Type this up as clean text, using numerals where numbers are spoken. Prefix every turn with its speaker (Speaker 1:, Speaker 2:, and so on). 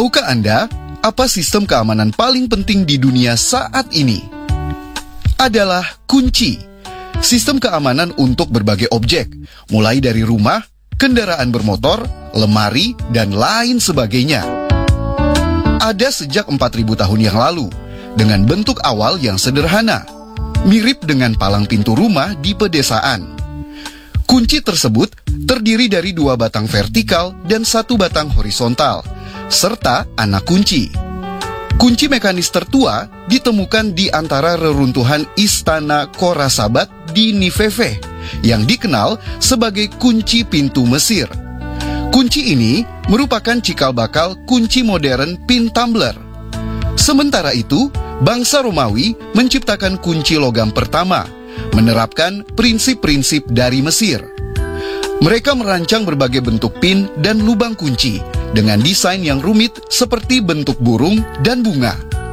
Speaker 1: Tahukah Anda apa sistem keamanan paling penting di dunia saat ini? Adalah kunci. Sistem keamanan untuk berbagai objek, mulai dari rumah, kendaraan bermotor, lemari, dan lain sebagainya. Ada sejak 4.000 tahun yang lalu, dengan bentuk awal yang sederhana, mirip dengan palang pintu rumah di pedesaan. Kunci tersebut terdiri dari 2 batang vertikal dan 1 batang horizontal, serta anak kunci. Kunci mekanis tertua ditemukan di antara reruntuhan Istana Khorasabat di Nineveh, yang dikenal sebagai kunci pintu Mesir. Kunci ini merupakan cikal bakal kunci modern pin tumbler. Sementara itu, bangsa Romawi menciptakan kunci logam pertama, menerapkan prinsip-prinsip dari Mesir. Mereka merancang berbagai bentuk pin dan lubang kunci dengan desain yang rumit seperti bentuk burung dan bunga.